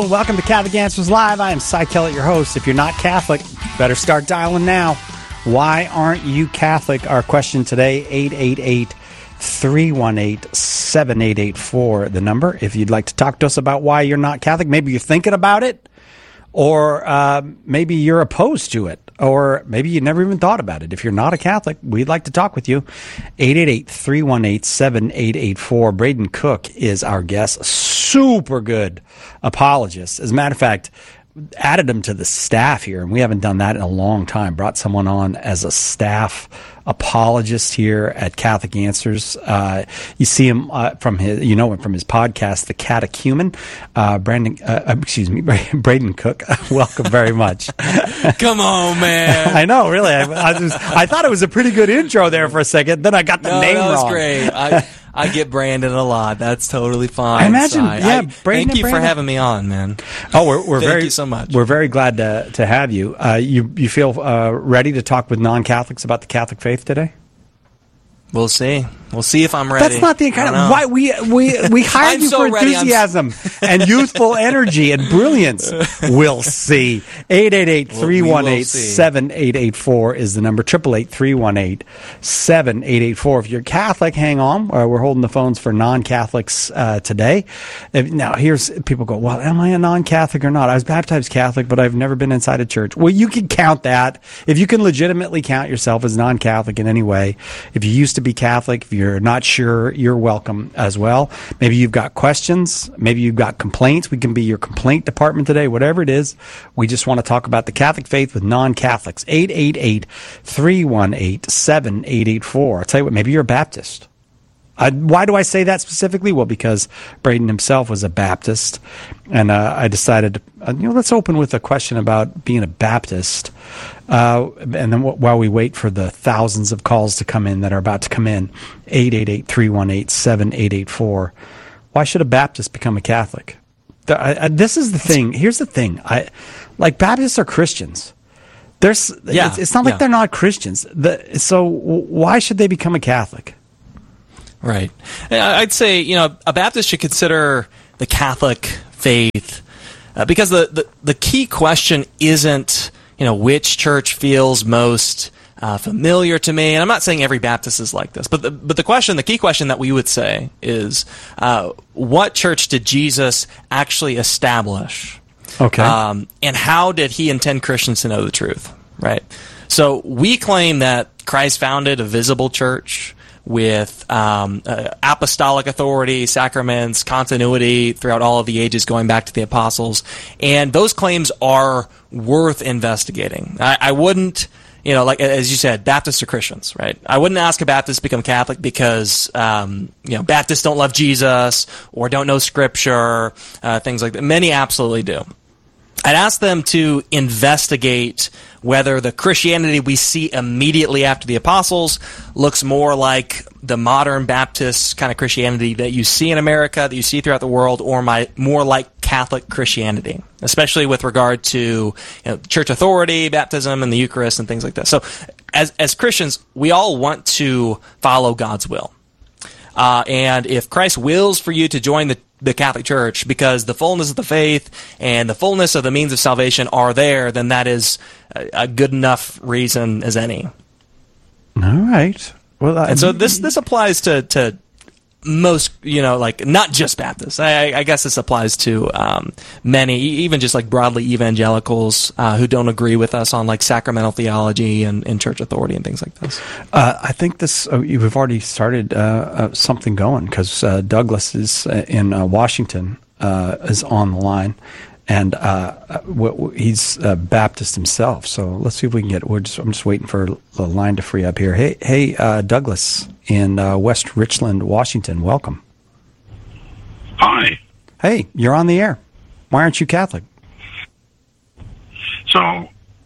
Hello, welcome to Catholic Answers Live. I am Cy Kellett, your host. If you're not Catholic, better start dialing now. Why aren't you Catholic? Our question today, 888-318-7884, the number. If you'd like to talk to us about why you're not Catholic, maybe you're thinking about it, or maybe you're opposed to it, or maybe you never even thought about it. If you're not a Catholic, we'd like to talk with you. 888-318-7884. Braden Cook is our guest. Super good apologist. As a matter of fact, added him to the staff here, and we haven't done that in a long time. Brought someone on as a staff apologist here at Catholic Answers. You see him from his podcast, The Catechumen. Braden Cook. Welcome very much. Come on, man. I know, really. I thought it was a pretty good intro there for a second. Then I got the name wrong. That was great. I get Brandon a lot. That's totally fine. I imagine, Brandon. Thank you for having me on, man. Oh, we're thank you so much. We're very glad to have you. You feel ready to talk with non-Catholics about the Catholic faith today? We'll see. We'll see if I'm ready. That's not the kind of why we hired you for enthusiasm and youthful energy and brilliance. We'll see. 888-318-7884 is the number. 888-318-7884. If you're Catholic, hang on. We're holding the phones for non-Catholics today. Now, here's people go, well, am I a non-Catholic or not? I was baptized Catholic, but I've never been inside a church. Well, you can count that. If you can legitimately count yourself as non-Catholic in any way, if you used to be Catholic, if you're not sure, you're welcome as well. Maybe you've got questions. Maybe you've got complaints. We can be your complaint department today. Whatever it is, we just want to talk about the Catholic faith with non-Catholics. 888-318-7884. I'll tell you what, maybe you're a Baptist. Why do I say that specifically? Well, because Braden himself was a Baptist, and I decided, let's open with a question about being a Baptist, and then while we wait for the thousands of calls to come in that are about to come in, 888-318-7884. Why should a Baptist become a Catholic? This is the thing. Here's the thing. Baptists are Christians. It's not like they're not Christians. So why should they become a Catholic? Right. I'd say, a Baptist should consider the Catholic faith because the key question isn't, which church feels most familiar to me. And I'm not saying every Baptist is like this, but the key question that we would say is, what church did Jesus actually establish? Okay. And how did he intend Christians to know the truth? Right. So we claim that Christ founded a visible church with apostolic authority, sacraments, continuity throughout all of the ages going back to the apostles. And those claims are worth investigating. I wouldn't, as you said, Baptists are Christians, right? I wouldn't ask a Baptist to become Catholic because, Baptists don't love Jesus or don't know Scripture, things like that. Many absolutely do. I'd ask them to investigate whether the Christianity we see immediately after the apostles looks more like the modern Baptist kind of Christianity that you see in America, that you see throughout the world, or more like Catholic Christianity, especially with regard to church authority, baptism, and the Eucharist, and things like that. So as Christians, we all want to follow God's will. And if Christ wills for you to join the Catholic Church because the fullness of the faith and the fullness of the means of salvation are there, then that is a good enough reason as any. All right. Well, and so this applies to most, not just Baptists. I guess this applies to many, even just broadly evangelicals who don't agree with us on sacramental theology and church authority and things like this. I think we've already started something going because Douglas is in Washington is on the line, and he's a Baptist himself. So let's see if we can get. I'm just waiting for the line to free up here. Hey, Douglas in West Richland, Washington. Welcome. Hi. Hey, you're on the air. Why aren't you Catholic? So,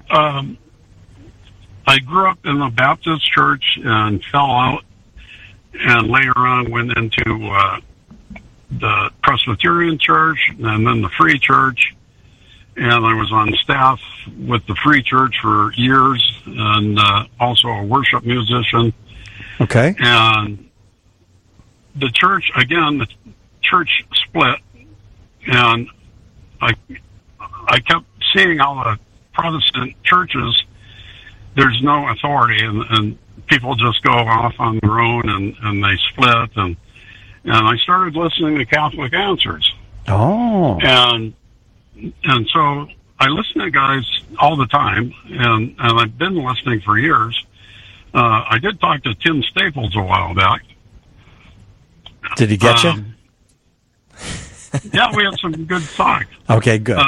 I grew up in a Baptist church and fell out, and later on went into the Presbyterian church and then the Free Church, and I was on staff with the Free Church for years, and also a worship musician. Okay. And the church split, and I kept seeing all the Protestant churches. There's no authority, and people just go off on their own, and they split, and I started listening to Catholic Answers. Oh. And so I listen to guys all the time, and I've been listening for years. I did talk to Tim Staples a while back. Did he get you? Yeah, we had some good talk. Okay, good.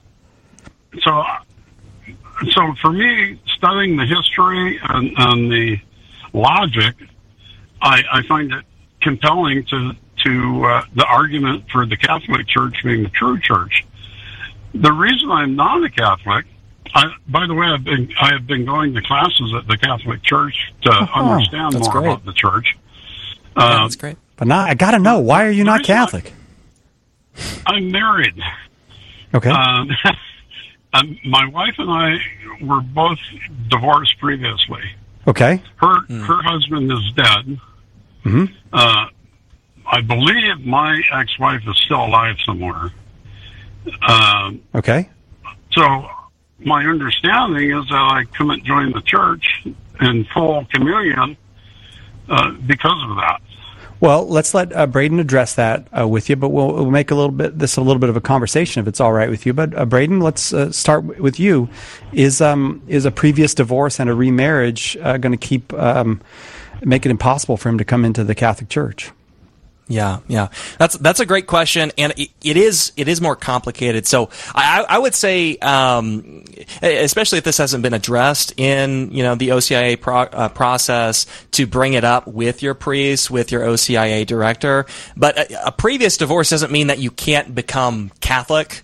So for me, studying the history and the logic, I find it compelling to the argument for the Catholic Church being the true church. The reason I'm not a Catholic, by the way, I have been going to classes at the Catholic Church to understand more great. about the church. That's great. But now I got to know, why are you not Catholic? I'm married. Okay. My wife and I were both divorced previously. Okay. Her husband is dead. Mm-hmm. I believe my ex-wife is still alive somewhere. Okay. So my understanding is that I couldn't join the church in full communion because of that. Well, let's let Braden address that with you, but we'll make a little bit of a conversation if it's all right with you. But Braden, let's start with you. Is a previous divorce and a remarriage going to keep make it impossible for him to come into the Catholic Church? Yeah. That's a great question, and it is more complicated. So I would say, especially if this hasn't been addressed in the OCIA process, to bring it up with your priest, with your OCIA director. But a previous divorce doesn't mean that you can't become Catholic.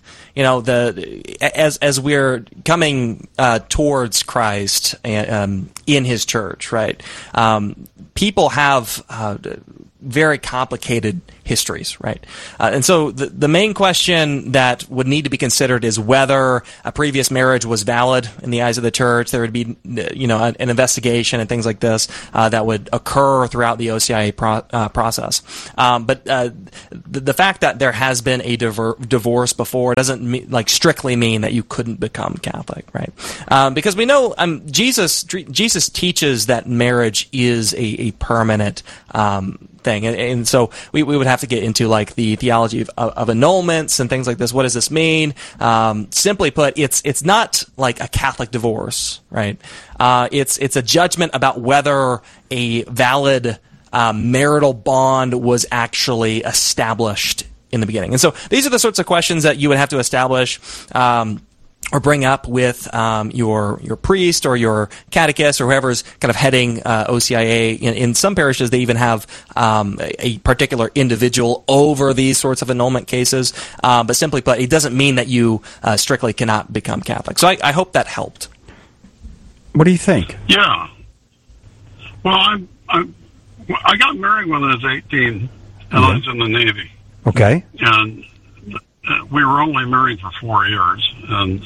As we're coming towards Christ in His church, right? People have very complicated histories, right? And so the main question that would need to be considered is whether a previous marriage was valid in the eyes of the church. There would be, an investigation and things like this that would occur throughout the OCIA process. But the fact that there has been a divorce before doesn't strictly mean that you couldn't become Catholic, right? Because we know Jesus teaches that marriage is a permanent thing, and so we would have to get into the theology of annulments and things like this. What does this mean? Simply put, it's not like a Catholic divorce, right? It's a judgment about whether a valid marital bond was actually established in the beginning. And so these are the sorts of questions that you would have to establish or bring up with your priest or your catechist or whoever's kind of heading OCIA. In some parishes, they even have a particular individual over these sorts of annulment cases. But simply put, it doesn't mean that you strictly cannot become Catholic. So I hope that helped. What do you think? Yeah. Well, I got married when I was 18, and I was in the Navy. Okay. And we were only married for 4 years, and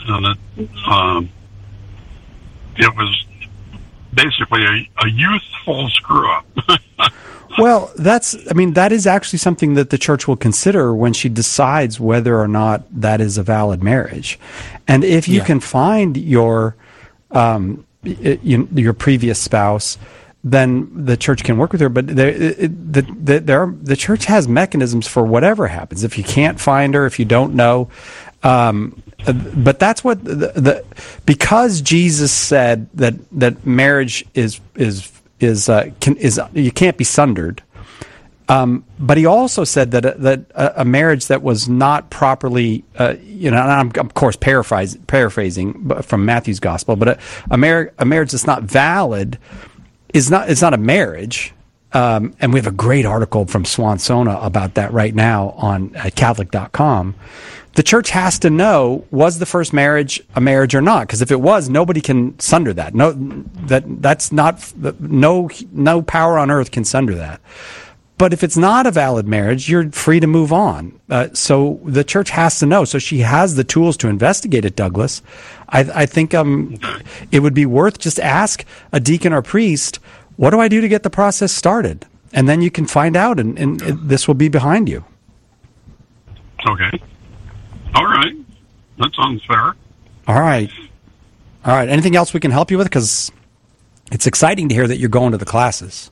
it was basically a youthful screw-up. Well, that is actually something that the church will consider when she decides whether or not that is a valid marriage. And if you can find your previous spouse, then the church can work with her. But the church has mechanisms for whatever happens. If you can't find her, if you don't know, but that's what because Jesus said that marriage is you can't be sundered. But he also said that a marriage that was not properly, and I'm of course paraphrasing from Matthew's gospel, but a marriage that's not valid it's not a marriage. And we have a great article from Swansona about that right now on Catholic.com. The church has to know, was the first marriage a marriage or not? Because if it was, nobody can sunder that. No power on earth can sunder that. But if it's not a valid marriage, you're free to move on. So the church has to know. So she has the tools to investigate it, Douglas. I think it would be worth just ask a deacon or priest, what do I do to get the process started? And then you can find out, and this will be behind you. Okay. All right. That sounds fair. All right. Anything else we can help you with? Because it's exciting to hear that you're going to the classes.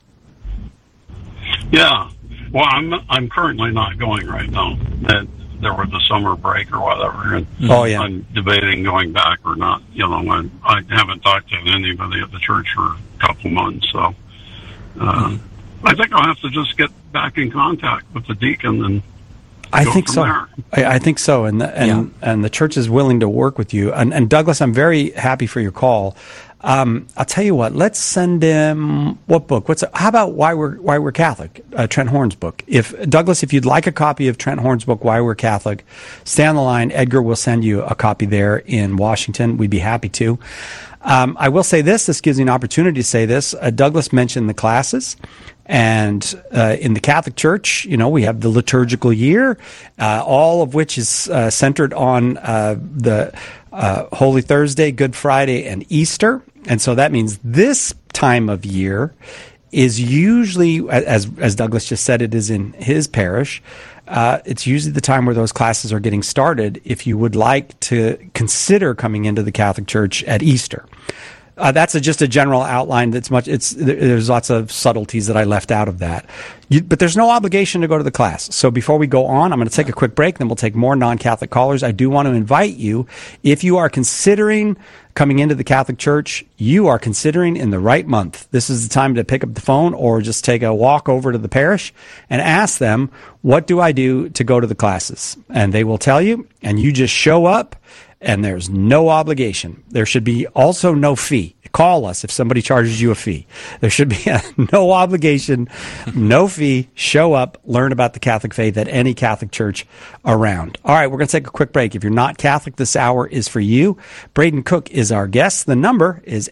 Yeah. Well, I'm currently not going right now. There was the summer break or whatever, and I'm debating going back or not. I haven't talked to anybody at the church for a couple months, so I think I'll have to just get back in contact with the deacon and. I think so. I think so, and the church is willing to work with you. And Douglas, I'm very happy for your call. I'll tell you what. Let's send him what book? How about Why We're Catholic? Trent Horn's book. If you'd like a copy of Trent Horn's book, Why We're Catholic, stay on the line. Edgar will send you a copy there in Washington. We'd be happy to. I will say this. This gives me an opportunity to say this. Douglas mentioned the classes. And in the Catholic Church, we have the liturgical year, all of which is centered on the Holy Thursday, Good Friday, and Easter. And so that means this time of year is usually, as Douglas just said, it is in his parish. It's usually the time where those classes are getting started if you would like to consider coming into the Catholic Church at Easter. That's just a general outline. There's lots of subtleties that I left out of that. But there's no obligation to go to the class. So before we go on, I'm going to take a quick break, then we'll take more non-Catholic callers. I do want to invite you, if you are considering coming into the Catholic Church, you are considering in the right month. This is the time to pick up the phone or just take a walk over to the parish and ask them, what do I do to go to the classes? And they will tell you, and you just show up. And there's no obligation. There should be also no fee. Call us if somebody charges you a fee. There should be no obligation, no fee. Show up, learn about the Catholic faith at any Catholic church around. All right, we're going to take a quick break. If you're not Catholic, this hour is for you. Braden Cook is our guest. The number is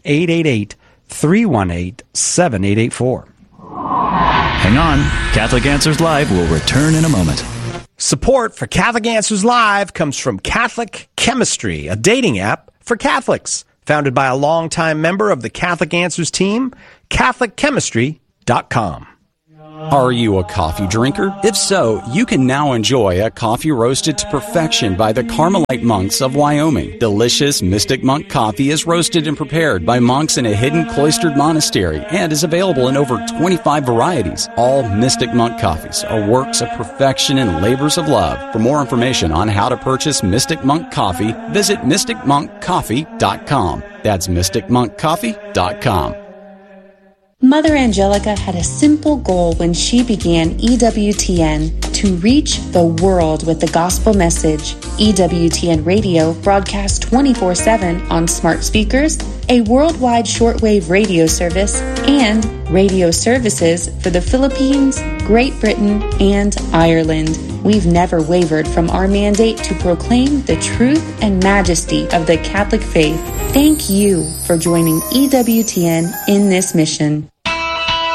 888-318-7884. Hang on. Catholic Answers Live will return in a moment. Support for Catholic Answers Live comes from Catholic Chemistry, a dating app for Catholics. Founded by a longtime member of the Catholic Answers team, CatholicChemistry.com. Are you a coffee drinker? If so, you can now enjoy a coffee roasted to perfection by the Carmelite monks of Wyoming. Delicious Mystic Monk coffee is roasted and prepared by monks in a hidden cloistered monastery and is available in over 25 varieties. All Mystic Monk coffees are works of perfection and labors of love. For more information on how to purchase Mystic Monk coffee, visit mysticmonkcoffee.com. That's mysticmonkcoffee.com. Mother Angelica had a simple goal when she began EWTN: to reach the world with the gospel message. EWTN Radio broadcasts 24/7 on smart speakers, a worldwide shortwave radio service, and radio services for the Philippines, Great Britain, and Ireland. We've never wavered from our mandate to proclaim the truth and majesty of the Catholic faith. Thank you for joining EWTN in this mission.